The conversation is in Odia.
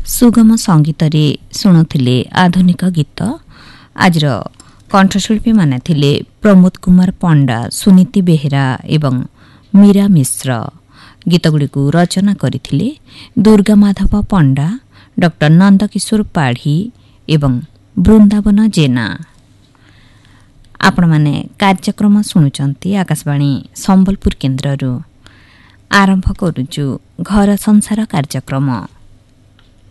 ସୁଗମ ସଙ୍ଗୀତରେ ଶୁଣୁଥିଲେ ଆଧୁନିକ ଗୀତ। ଆଜିର କଣ୍ଠଶିଳ୍ପୀମାନେ ଥିଲେ ପ୍ରମୋଦ କୁମାର ପଣ୍ଡା, ସୁନୀତି ବେହେରା ଏବଂ ମୀରା ମିଶ୍ର। ଗୀତଗୁଡ଼ିକୁ ରଚନା କରିଥିଲେ ଦୁର୍ଗା ମାଧବ ପଣ୍ଡା, ଡକ୍ଟର ନନ୍ଦକିଶୋର ପାଢ଼ୀ ଏବଂ ବୃନ୍ଦାବନ ଜେନା। ଆପଣମାନେ କାର୍ଯ୍ୟକ୍ରମ ଶୁଣୁଛନ୍ତି ଆକାଶବାଣୀ ସମ୍ବଲପୁର କେନ୍ଦ୍ରରୁ। ଆରମ୍ଭ କରୁଛୁ ଘର ସଂସାର କାର୍ଯ୍ୟକ୍ରମ।